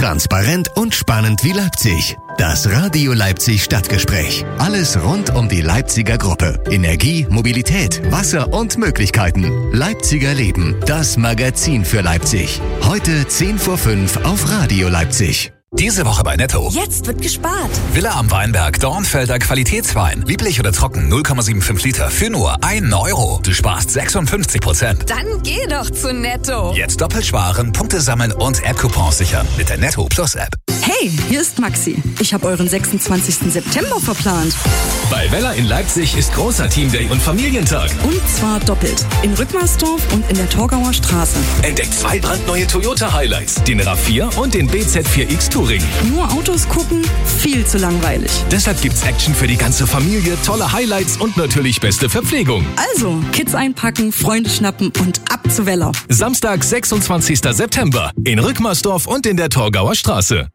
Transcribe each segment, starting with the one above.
transparent und spannend wie Leipzig. Das Radio Leipzig Stadtgespräch. Alles rund um die Leipziger Gruppe. Energie, Mobilität, Wasser und Möglichkeiten. Leipziger Leben. Das Magazin für Leipzig. Heute 10 vor 5 auf Radio Leipzig. Diese Woche bei Netto. Jetzt wird gespart. Villa am Weinberg, Dornfelder Qualitätswein. Lieblich oder trocken, 0,75 Liter für nur 1 Euro. Du sparst 56%. Dann geh doch zu Netto. Jetzt doppelt sparen, Punkte sammeln und App-Coupons sichern mit der Netto Plus App. Hey, hier ist Maxi. Ich habe euren 26. September verplant. Bei Wella in Leipzig ist großer Teamday und Familientag. Und zwar doppelt. In Rückmarsdorf und in der Torgauer Straße. Entdeckt 2 brandneue Toyota Highlights, den RAV4 und den BZ4X Touring. Nur Autos gucken? Viel zu langweilig. Deshalb gibt's Action für die ganze Familie, tolle Highlights und natürlich beste Verpflegung. Also, Kids einpacken, Freunde schnappen und ab zu Wella. Samstag, 26. September in Rückmarsdorf und in der Torgauer Straße.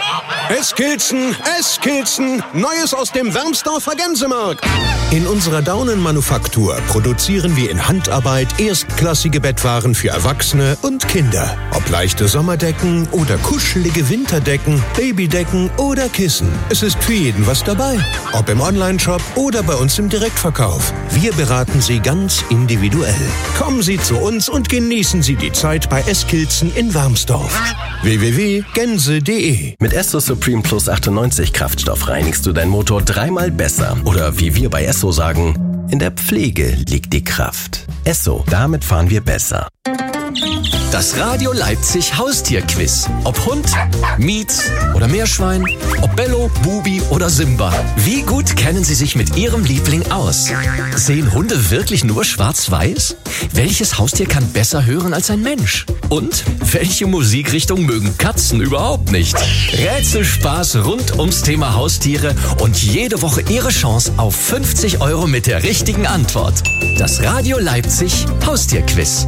Eskilzen, Neues aus dem Wermsdorfer Gänsemarkt. In unserer Daunenmanufaktur produzieren wir in Handarbeit erstklassige Bettwaren für Erwachsene und Kinder. Ob leichte Sommerdecken oder kuschelige Winterdecken, Babydecken oder Kissen. Es ist für jeden was dabei. Ob im Onlineshop oder bei uns im Direktverkauf. Wir beraten Sie ganz individuell. Kommen Sie zu uns und genießen Sie die Zeit bei Eskilzen in Wermsdorf. www.gänse.de. Mit Esso Supreme Plus 98 Kraftstoff reinigst du deinen Motor 3-mal besser. Oder wie wir bei Esso sagen, in der Pflege liegt die Kraft. Esso, damit fahren wir besser. Das Radio Leipzig Haustierquiz. Ob Hund, Mietz oder Meerschwein, ob Bello, Bubi oder Simba. Wie gut kennen Sie sich mit Ihrem Liebling aus? Sehen Hunde wirklich nur schwarz-weiß? Welches Haustier kann besser hören als ein Mensch? Und welche Musikrichtung mögen Katzen überhaupt nicht? Rätselspaß rund ums Thema Haustiere und jede Woche Ihre Chance auf 50 € mit der richtigen Antwort. Das Radio Leipzig Haustierquiz.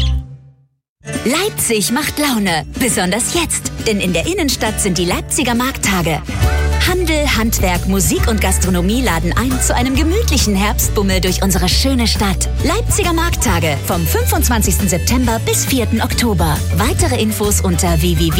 Leipzig macht Laune, besonders jetzt, denn in der Innenstadt sind die Leipziger Markttage. Handel, Handwerk, Musik und Gastronomie laden ein zu einem gemütlichen Herbstbummel durch unsere schöne Stadt. Leipziger Markttage vom 25. September bis 4. Oktober. Weitere Infos unter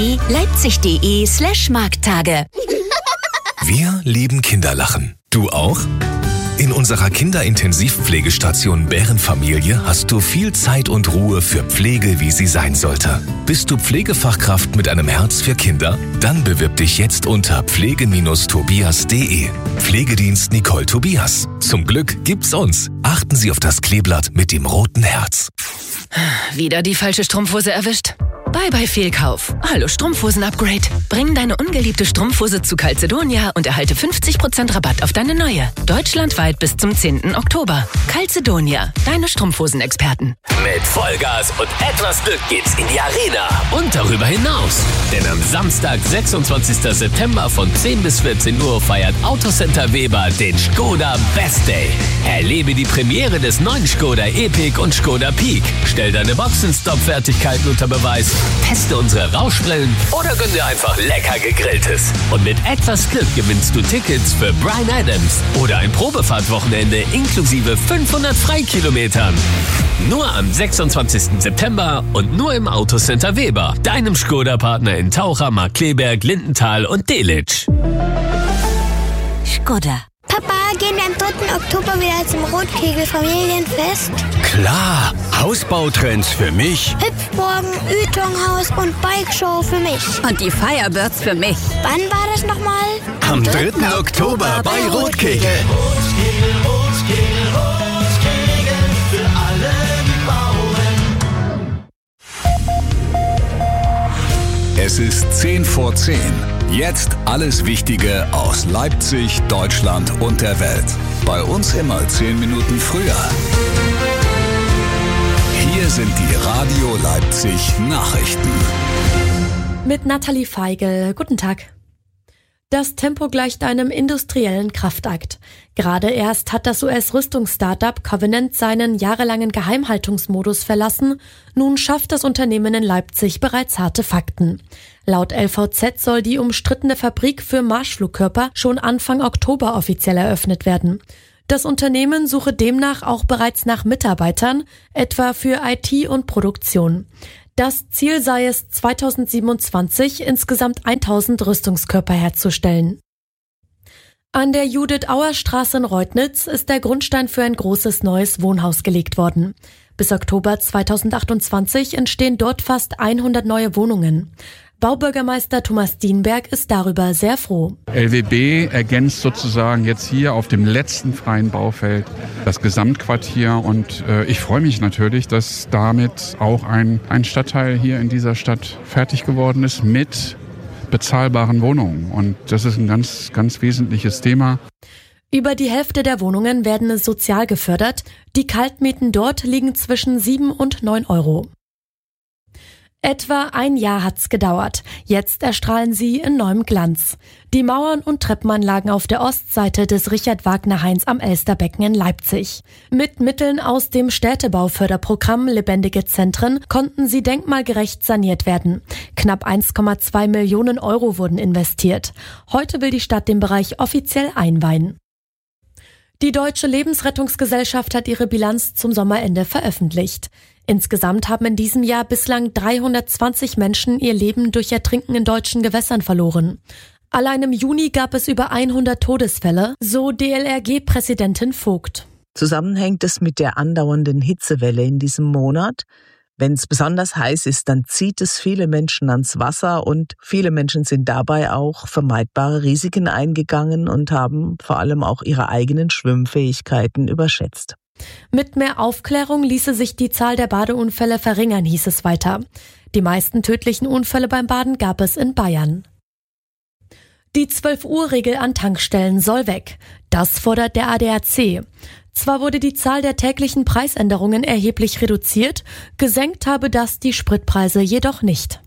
www.leipzig.de/Markttage. Wir lieben Kinderlachen. Du auch? In unserer Kinderintensivpflegestation Bärenfamilie hast du viel Zeit und Ruhe für Pflege, wie sie sein sollte. Bist du Pflegefachkraft mit einem Herz für Kinder? Dann bewirb dich jetzt unter pflege-tobias.de. Pflegedienst Nicole Tobias. Zum Glück gibt's uns. Achten Sie auf das Kleeblatt mit dem roten Herz. Wieder die falsche Strumpfhose erwischt? Bye Fehlkauf. Hallo Strumpfhosen-Upgrade. Bring deine ungeliebte Strumpfhose zu Calzedonia und erhalte 50% Rabatt auf deine neue. Deutschlandweit bis zum 10. Oktober. Calzedonia, deine Strumpfhosen-Experten. Mit Vollgas und etwas Glück geht's in die Arena. Und darüber hinaus. Denn am Samstag, 26. September von 10 bis 14 Uhr feiert Autocenter Weber den Skoda Best Day. Erlebe die Premiere des neuen Skoda Epic und Skoda Peak. Stell deine Boxenstopp-Fertigkeiten unter Beweis. Teste unsere Rauschbrillen oder gönn dir einfach lecker Gegrilltes. Und mit etwas Glück gewinnst du Tickets für Bryan Adams oder ein Probefahrtwochenende inklusive 500 Freikilometern. Nur am 26. September und nur im Autocenter Weber, deinem Skoda-Partner in Taucher, Markkleeberg, Lindenthal und Delitzsch. Skoda. Papa, gehen wir am 3. Oktober wieder zum Rotkegel-Familienfest? Klar, Hausbautrends für mich. Hüpfburgen, Ytonghaus und Bikeshow für mich. Und die Firebirds für mich. Wann war das nochmal? Am 3. Oktober bei Rotkegel. Rotkegel für alle, die bauen. Es ist 10 vor 10. Jetzt alles Wichtige aus Leipzig, Deutschland und der Welt. Bei uns immer 10 Minuten früher. Hier sind die Radio Leipzig Nachrichten. Mit Nathalie Feigl. Guten Tag. Das Tempo gleicht einem industriellen Kraftakt. Gerade erst hat das US-Rüstungsstartup Covenant seinen jahrelangen Geheimhaltungsmodus verlassen. Nun schafft das Unternehmen in Leipzig bereits harte Fakten. Laut LVZ soll die umstrittene Fabrik für Marschflugkörper schon Anfang Oktober offiziell eröffnet werden. Das Unternehmen suche demnach auch bereits nach Mitarbeitern, etwa für IT und Produktion. Das Ziel sei es, 2027 insgesamt 1000 Rüstungskörper herzustellen. An der Judith-Auer-Straße in Reutnitz ist der Grundstein für ein großes neues Wohnhaus gelegt worden. Bis Oktober 2028 entstehen dort fast 100 neue Wohnungen. Baubürgermeister Thomas Dienberg ist darüber sehr froh. LWB ergänzt sozusagen jetzt hier auf dem letzten freien Baufeld das Gesamtquartier und ich freue mich natürlich, dass damit auch ein Stadtteil hier in dieser Stadt fertig geworden ist mit bezahlbaren Wohnungen. Und das ist ein ganz, ganz wesentliches Thema. Über die Hälfte der Wohnungen werden sozial gefördert. Die Kaltmieten dort liegen zwischen 7 und 9 Euro. Etwa ein Jahr hat's gedauert. Jetzt erstrahlen sie in neuem Glanz. Die Mauern und Treppenanlagen auf der Ostseite des Richard-Wagner-Hains am Elsterbecken in Leipzig. Mit Mitteln aus dem Städtebauförderprogramm Lebendige Zentren konnten sie denkmalgerecht saniert werden. Knapp 1,2 Millionen Euro wurden investiert. Heute will die Stadt den Bereich offiziell einweihen. Die Deutsche Lebensrettungsgesellschaft hat ihre Bilanz zum Sommerende veröffentlicht. Insgesamt haben in diesem Jahr bislang 320 Menschen ihr Leben durch Ertrinken in deutschen Gewässern verloren. Allein im Juni gab es über 100 Todesfälle, so DLRG-Präsidentin Vogt. Zusammenhängt es mit der andauernden Hitzewelle in diesem Monat. Wenn es besonders heiß ist, dann zieht es viele Menschen ans Wasser und viele Menschen sind dabei auch vermeidbare Risiken eingegangen und haben vor allem auch ihre eigenen Schwimmfähigkeiten überschätzt. Mit mehr Aufklärung ließe sich die Zahl der Badeunfälle verringern, hieß es weiter. Die meisten tödlichen Unfälle beim Baden gab es in Bayern. Die 12-Uhr-Regel an Tankstellen soll weg. Das fordert der ADAC. Zwar wurde die Zahl der täglichen Preisänderungen erheblich reduziert, gesenkt habe das die Spritpreise jedoch nicht.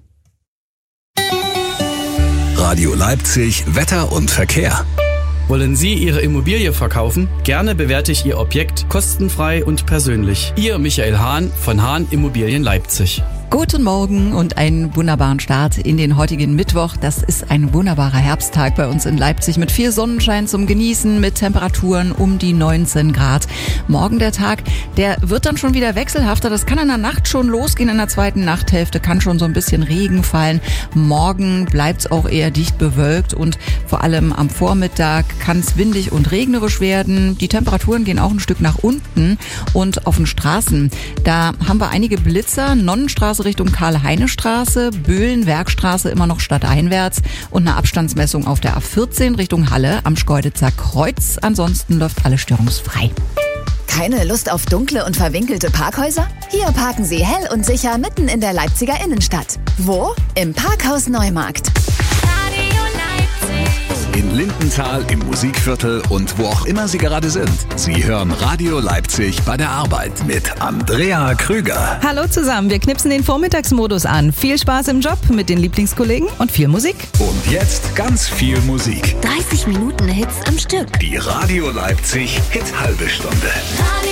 Radio Leipzig, Wetter und Verkehr. Wollen Sie Ihre Immobilie verkaufen? Gerne bewerte ich Ihr Objekt kostenfrei und persönlich. Ihr Michael Hahn von Hahn Immobilien Leipzig. Guten Morgen und einen wunderbaren Start in den heutigen Mittwoch. Das ist ein wunderbarer Herbsttag bei uns in Leipzig mit viel Sonnenschein zum Genießen, mit Temperaturen um die 19 Grad. Morgen der Tag, der wird dann schon wieder wechselhafter. Das kann in der Nacht schon losgehen. In der zweiten Nachthälfte kann schon so ein bisschen Regen fallen. Morgen bleibt es auch eher dicht bewölkt und vor allem am Vormittag kann es windig und regnerisch werden. Die Temperaturen gehen auch ein Stück nach unten und auf den Straßen. Da haben wir einige Blitzer. Nonnenstraße Richtung Karl-Heine-Straße, Böhlen-Werkstraße immer noch stadteinwärts und eine Abstandsmessung auf der A14 Richtung Halle am Schkeuditzer Kreuz. Ansonsten läuft alles störungsfrei. Keine Lust auf dunkle und verwinkelte Parkhäuser? Hier parken Sie hell und sicher mitten in der Leipziger Innenstadt. Wo? Im Parkhaus Neumarkt. In Lindenthal, im Musikviertel und wo auch immer Sie gerade sind. Sie hören Radio Leipzig bei der Arbeit mit Andrea Krüger. Hallo zusammen, wir knipsen den Vormittagsmodus an. Viel Spaß im Job mit den Lieblingskollegen und viel Musik. Und jetzt ganz viel Musik. 30 Minuten Hits am Stück. Die Radio Leipzig Hit-Halbe Stunde.